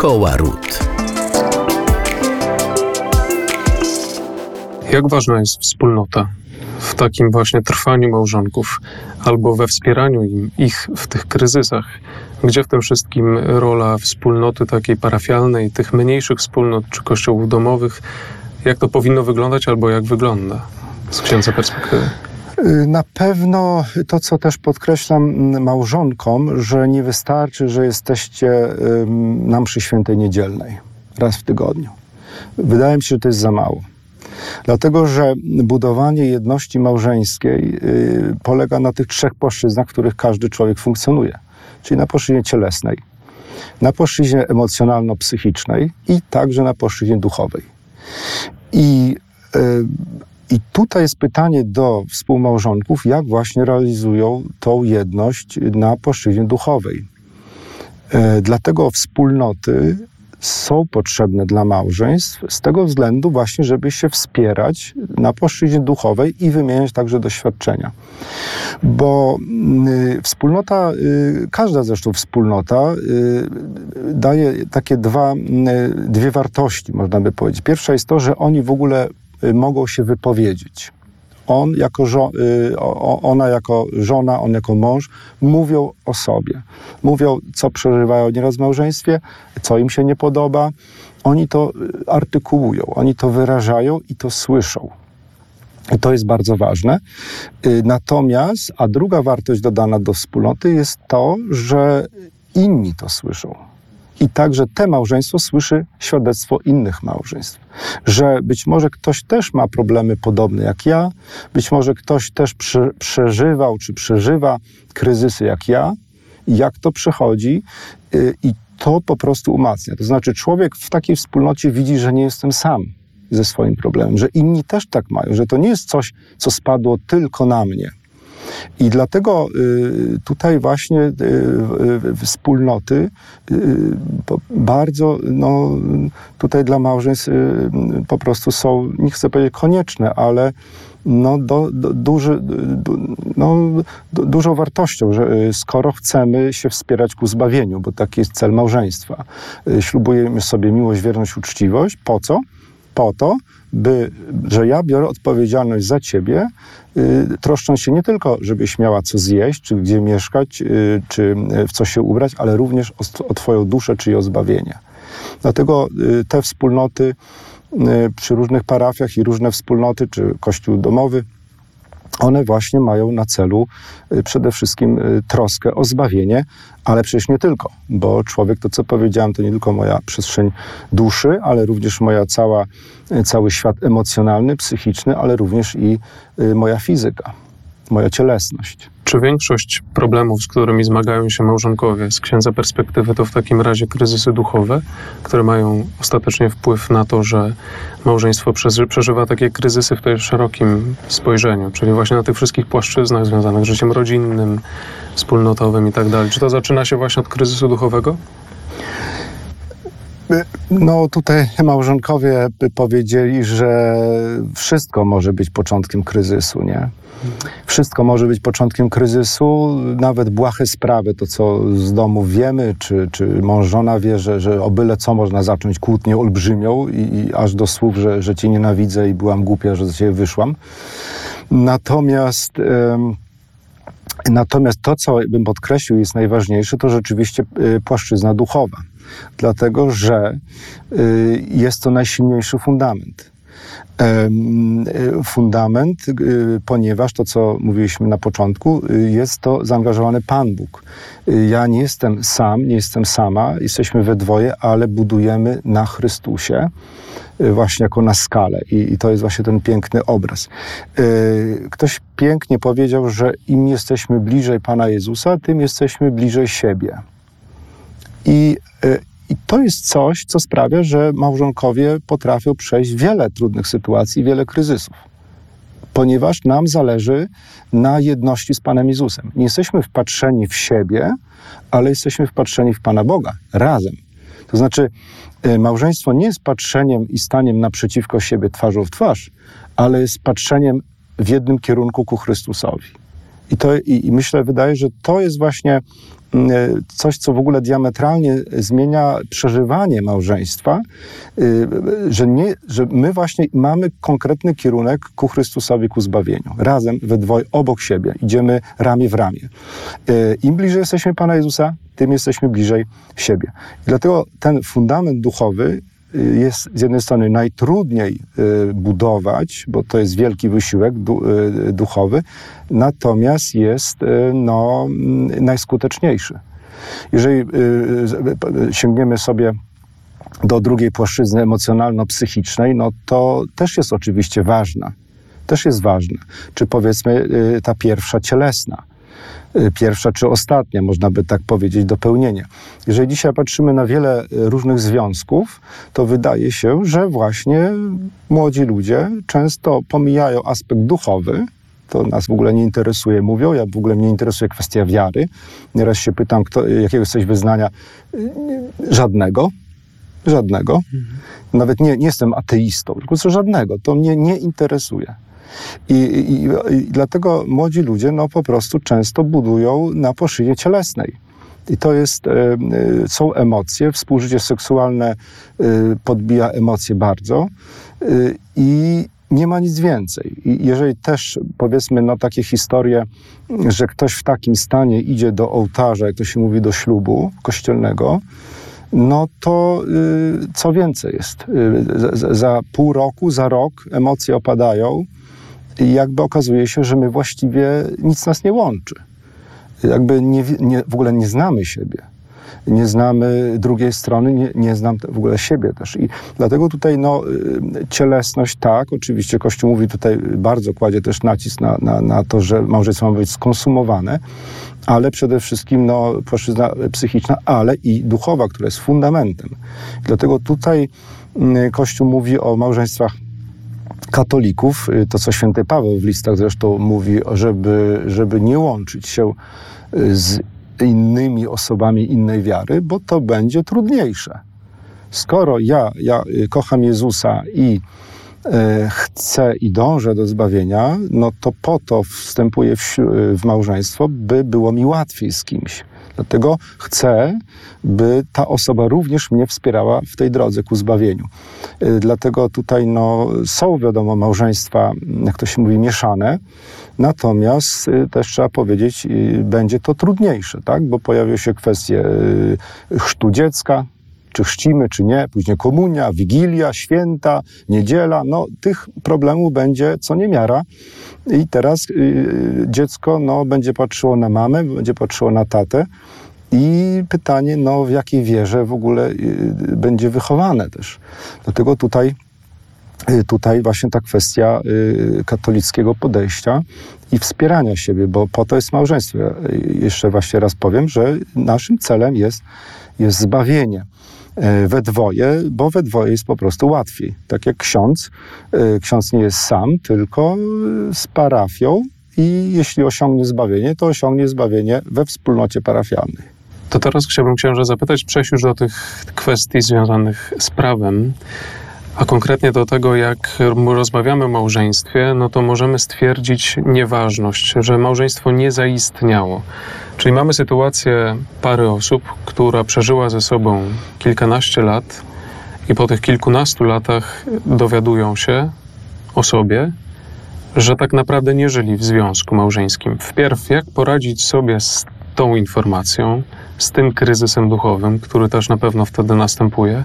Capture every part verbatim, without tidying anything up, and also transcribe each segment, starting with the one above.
Szkoła Ród. Jak ważna jest wspólnota w takim właśnie trwaniu małżonków albo we wspieraniu im, ich w tych kryzysach? Gdzie w tym wszystkim rola wspólnoty takiej parafialnej, tych mniejszych wspólnot czy kościołów domowych? Jak to powinno wyglądać albo jak wygląda z księdza perspektywy? Na pewno to, co też podkreślam małżonkom, że nie wystarczy, że jesteście na mszy świętej niedzielnej raz w tygodniu. Wydaje mi się, że to jest za mało. Dlatego, że budowanie jedności małżeńskiej polega na tych trzech płaszczyznach, w których każdy człowiek funkcjonuje. Czyli na płaszczyźnie cielesnej, na płaszczyźnie emocjonalno-psychicznej i także na płaszczyźnie duchowej. I I tutaj jest pytanie do współmałżonków, jak właśnie realizują tą jedność na płaszczyźnie duchowej. E, dlatego wspólnoty są potrzebne dla małżeństw z tego względu właśnie, żeby się wspierać na płaszczyźnie duchowej i wymieniać także doświadczenia. Bo y, wspólnota, y, każda zresztą wspólnota y, daje takie dwa, y, dwie wartości, można by powiedzieć. Pierwsza jest to, że oni w ogóle mogą się wypowiedzieć. On jako żo- ona jako żona, on jako mąż mówią o sobie. Mówią, co przeżywają nieraz w małżeństwie, co im się nie podoba. Oni to artykułują, oni to wyrażają i to słyszą. I to jest bardzo ważne. Natomiast, a druga wartość dodana do wspólnoty jest to, że inni to słyszą. I także te małżeństwo słyszy świadectwo innych małżeństw. Że być może ktoś też ma problemy podobne jak ja, być może ktoś też prze, przeżywał czy przeżywa kryzysy jak ja i jak to przechodzi yy, i to po prostu umacnia. To znaczy człowiek w takiej wspólnocie widzi, że nie jestem sam ze swoim problemem, że inni też tak mają, że to nie jest coś, co spadło tylko na mnie. I dlatego y, tutaj właśnie y, y, wspólnoty y, bardzo, no, tutaj dla małżeństw y, po prostu są, nie chcę powiedzieć konieczne, ale no, do, do, duży, do, no, do, dużą wartością, że y, skoro chcemy się wspierać ku zbawieniu, bo taki jest cel małżeństwa. Y, ślubujemy sobie miłość, wierność, uczciwość. Po co? Po to, by, że ja biorę odpowiedzialność za ciebie, y, troszcząc się nie tylko, żebyś miała co zjeść, czy gdzie mieszkać, y, czy w co się ubrać, ale również o, o twoją duszę, czy o zbawienie. Dlatego y, te wspólnoty y, przy różnych parafiach i różne wspólnoty, czy kościół domowy, one właśnie mają na celu y, przede wszystkim y, troskę o zbawienie, ale przecież nie tylko, bo człowiek, to co powiedziałem, to nie tylko moja przestrzeń duszy, ale również moja cała, y, cały świat emocjonalny, psychiczny, ale również i y, moja fizyka, moja cielesność. Czy większość problemów, z którymi zmagają się małżonkowie z księdza perspektywy, to w takim razie kryzysy duchowe, które mają ostatecznie wpływ na to, że małżeństwo przeży- przeżywa takie kryzysy w tej szerokim spojrzeniu, czyli właśnie na tych wszystkich płaszczyznach związanych z życiem rodzinnym, wspólnotowym i tak dalej. Czy to zaczyna się właśnie od kryzysu duchowego? No tutaj małżonkowie by powiedzieli, że wszystko może być początkiem kryzysu, nie? Wszystko może być początkiem kryzysu, nawet błahe sprawy, to co z domu wiemy, czy, czy mąż, żona wie, że, że o byle co można zacząć kłótnię olbrzymią i, i aż do słów, że, że cię nienawidzę i byłam głupia, że do ciebie wyszłam. Natomiast... Ym, Natomiast to, co bym podkreślił, jest najważniejsze, to rzeczywiście płaszczyzna duchowa. Dlatego, że jest to najsilniejszy fundament. Fundament, ponieważ to, co mówiliśmy na początku, jest to zaangażowany Pan Bóg. Ja nie jestem sam, nie jestem sama, jesteśmy we dwoje, ale budujemy na Chrystusie, właśnie jako na skalę. I, I to jest właśnie ten piękny obraz. Ktoś pięknie powiedział, że im jesteśmy bliżej Pana Jezusa, tym jesteśmy bliżej siebie. I I to jest coś, co sprawia, że małżonkowie potrafią przejść wiele trudnych sytuacji, wiele kryzysów. Ponieważ nam zależy na jedności z Panem Jezusem. Nie jesteśmy wpatrzeni w siebie, ale jesteśmy wpatrzeni w Pana Boga razem. To znaczy, małżeństwo nie jest patrzeniem i staniem naprzeciwko siebie twarzą w twarz, ale jest patrzeniem w jednym kierunku ku Chrystusowi. I, to, i, i myślę, wydaje, że to jest właśnie coś, co w ogóle diametralnie zmienia przeżywanie małżeństwa, że, nie, że my właśnie mamy konkretny kierunek ku Chrystusowi, ku zbawieniu. Razem, we dwoje, obok siebie. Idziemy ramię w ramię. Im bliżej jesteśmy Pana Jezusa, tym jesteśmy bliżej siebie. I dlatego ten fundament duchowy jest z jednej strony najtrudniej budować, bo to jest wielki wysiłek duchowy, natomiast jest no, najskuteczniejszy. Jeżeli sięgniemy sobie do drugiej płaszczyzny emocjonalno-psychicznej, no to też jest oczywiście ważna. Też jest ważna. Czy powiedzmy ta pierwsza cielesna. Pierwsza czy ostatnia, można by tak powiedzieć, dopełnienie. Jeżeli dzisiaj patrzymy na wiele różnych związków, to wydaje się, że właśnie młodzi ludzie często pomijają aspekt duchowy, to nas w ogóle nie interesuje, mówią, ja w ogóle mnie interesuje kwestia wiary. Nieraz się pytam, kto, jakiego jesteś wyznania? Żadnego. Żadnego. Mhm. Nawet nie, nie jestem ateistą, tylko co żadnego. To mnie nie interesuje. I, i, I dlatego młodzi ludzie no, po prostu często budują na płaszczyźnie cielesnej. I to jest, y, y, są emocje, współżycie seksualne y, podbija emocje bardzo y, i nie ma nic więcej. I jeżeli też powiedzmy no, takie historie, że ktoś w takim stanie idzie do ołtarza, jak to się mówi, do ślubu kościelnego, no to y, co więcej jest. Y, za, za pół roku, za rok emocje opadają, i jakby okazuje się, że my właściwie nic nas nie łączy. Jakby nie, nie, w ogóle nie znamy siebie. Nie znamy drugiej strony, nie, nie znam w ogóle siebie też. I dlatego tutaj no, cielesność, tak, oczywiście Kościół mówi tutaj, bardzo kładzie też nacisk na, na, na to, że małżeństwo ma być skonsumowane, ale przede wszystkim no, płaszczyzna psychiczna, ale i duchowa, która jest fundamentem. I dlatego tutaj Kościół mówi o małżeństwach katolików, to co święty Paweł w listach zresztą mówi, żeby, żeby nie łączyć się z innymi osobami innej wiary, bo to będzie trudniejsze. Skoro ja, ja kocham Jezusa i e, chcę i dążę do zbawienia, no to po to wstępuję w, w małżeństwo, by było mi łatwiej z kimś. Dlatego chcę, by ta osoba również mnie wspierała w tej drodze ku zbawieniu. Dlatego tutaj no, są, wiadomo, małżeństwa, jak to się mówi, mieszane, natomiast też trzeba powiedzieć, będzie to trudniejsze, tak? Bo pojawią się kwestie chrztu dziecka, czy chrzcimy, czy nie, później komunia, wigilia, święta, niedziela, no tych problemów będzie co niemiara. I teraz y, dziecko no, będzie patrzyło na mamę, będzie patrzyło na tatę i pytanie, no w jakiej wierze w ogóle y, będzie wychowane też. Dlatego tutaj, y, tutaj właśnie ta kwestia y, katolickiego podejścia i wspierania siebie, bo po to jest małżeństwo. Ja jeszcze właśnie raz powiem, że naszym celem jest, jest zbawienie. We dwoje, bo we dwoje jest po prostu łatwiej. Tak jak ksiądz, ksiądz nie jest sam, tylko z parafią i jeśli osiągnie zbawienie, to osiągnie zbawienie we wspólnocie parafialnej. To teraz chciałbym księże zapytać, przejść już do tych kwestii związanych z prawem, a konkretnie do tego, jak rozmawiamy o małżeństwie, no to możemy stwierdzić nieważność, że małżeństwo nie zaistniało. Czyli mamy sytuację pary osób, która przeżyła ze sobą kilkanaście lat i po tych kilkunastu latach dowiadują się o sobie, że tak naprawdę nie żyli w związku małżeńskim. Wpierw, jak poradzić sobie z tą informacją, z tym kryzysem duchowym, który też na pewno wtedy następuje.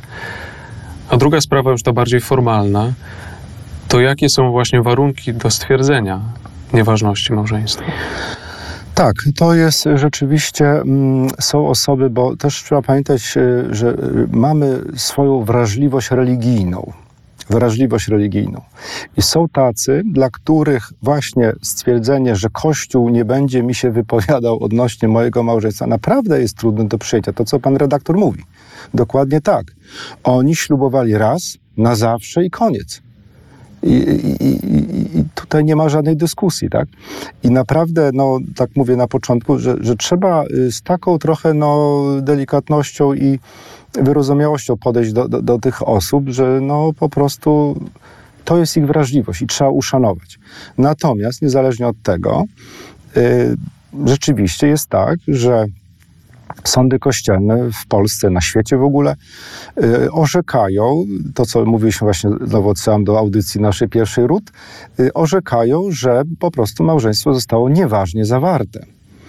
A druga sprawa, już ta bardziej formalna, to jakie są właśnie warunki do stwierdzenia nieważności małżeństwa? Tak, to jest rzeczywiście, mm, są osoby, bo też trzeba pamiętać, że mamy swoją wrażliwość religijną. Wrażliwość religijną. I są tacy, dla których właśnie stwierdzenie, że Kościół nie będzie mi się wypowiadał odnośnie mojego małżeństwa, naprawdę jest trudne do przyjęcia. To, co pan redaktor mówi. Dokładnie tak. Oni ślubowali raz, na zawsze i koniec. I, i, i, i tutaj nie ma żadnej dyskusji, tak? I naprawdę, no, tak mówię na początku, że, że trzeba z taką trochę, no, delikatnością i wyrozumiałością podejść do, do, do tych osób, że no po prostu to jest ich wrażliwość i trzeba uszanować. Natomiast niezależnie od tego, rzeczywiście jest tak, że sądy kościelne w Polsce, na świecie w ogóle y, orzekają, to co mówiliśmy właśnie, znowu odsyłam do audycji naszej pierwszej Rut, y, orzekają, że po prostu małżeństwo zostało nieważnie zawarte.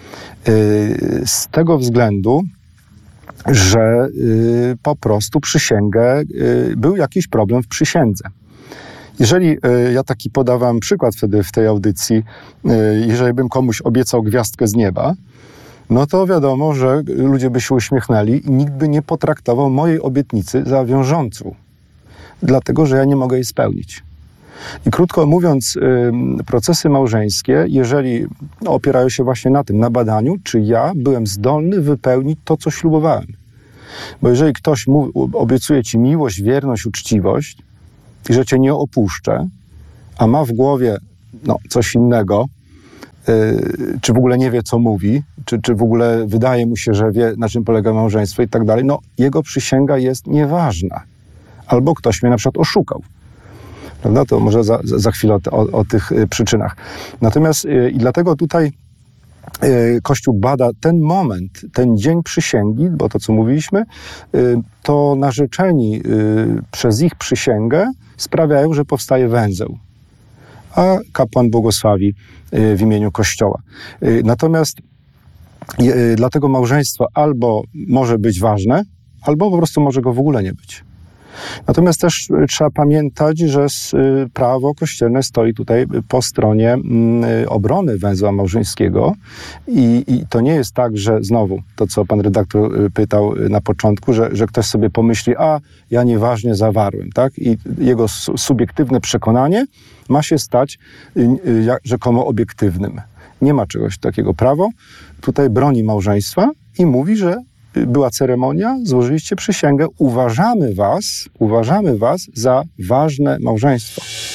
Y, z tego względu, że y, po prostu przysięgę, y, był jakiś problem w przysiędze. Jeżeli, y, ja taki podawałem przykład wtedy w tej audycji, y, jeżeli bym komuś obiecał gwiazdkę z nieba, no to wiadomo, że ludzie by się uśmiechnęli i nikt by nie potraktował mojej obietnicy za wiążącą, dlatego że ja nie mogę jej spełnić. I krótko mówiąc, procesy małżeńskie, jeżeli opierają się właśnie na tym, na badaniu, czy ja byłem zdolny wypełnić to, co ślubowałem. Bo jeżeli ktoś mówi, obiecuje ci miłość, wierność, uczciwość i że cię nie opuszczę, a ma w głowie no, coś innego, czy w ogóle nie wie, co mówi, czy, czy w ogóle wydaje mu się, że wie, na czym polega małżeństwo i tak dalej, no jego przysięga jest nieważna. Albo ktoś mnie na przykład oszukał. Prawda? To może za, za chwilę o, o, o tych przyczynach. Natomiast yy, i dlatego tutaj yy, Kościół bada ten moment, ten dzień przysięgi, bo to, co mówiliśmy, yy, to narzeczeni yy, przez ich przysięgę sprawiają, że powstaje węzeł. A kapłan błogosławi w imieniu Kościoła. Natomiast dlatego małżeństwo albo może być ważne, albo po prostu może go w ogóle nie być. Natomiast też trzeba pamiętać, że prawo kościelne stoi tutaj po stronie obrony węzła małżeńskiego i, i to nie jest tak, że znowu to, co pan redaktor pytał na początku, że, że ktoś sobie pomyśli, a ja nieważnie zawarłem, tak? I jego subiektywne przekonanie ma się stać rzekomo obiektywnym. Nie ma czegoś takiego. Prawo tutaj broni małżeństwa i mówi, że była ceremonia, złożyliście przysięgę, uważamy was, uważamy was za ważne małżeństwo.